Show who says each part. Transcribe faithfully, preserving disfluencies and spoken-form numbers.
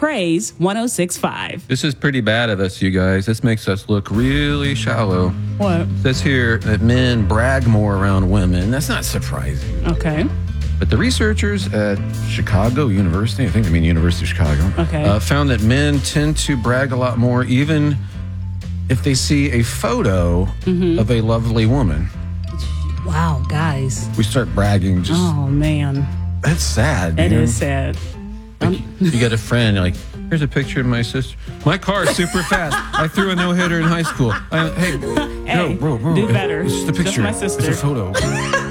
Speaker 1: Praise one oh six point five.
Speaker 2: This is pretty bad of us, you guys. This makes us look really shallow.
Speaker 1: What?
Speaker 2: It says here that men brag more around women. That's not surprising.
Speaker 1: Okay.
Speaker 2: But the researchers at Chicago University, I think they mean University of Chicago,
Speaker 1: okay.
Speaker 2: uh, found that men tend to brag a lot more even if they see a photo mm-hmm. of a lovely woman.
Speaker 1: Wow, guys.
Speaker 2: We start bragging just...
Speaker 1: Oh, man.
Speaker 2: That's sad.
Speaker 1: It
Speaker 2: man.
Speaker 1: is sad.
Speaker 2: Like, you get a friend, you're like, here's a picture of my sister. My car is super fast. I threw a no-hitter in high school. I, hey,
Speaker 1: hey,
Speaker 2: no, bro, bro.
Speaker 1: do better.
Speaker 2: It's just a picture.
Speaker 1: Just my sister.
Speaker 2: It's a photo.